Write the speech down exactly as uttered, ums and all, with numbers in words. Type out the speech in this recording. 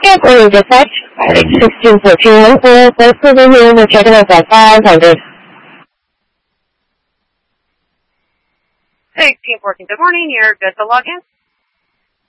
Good morning, dispatch. sixteen fourteen one four, first over here, we're checking out at five hundred. sixteen fourteen, good morning, you're good to log in.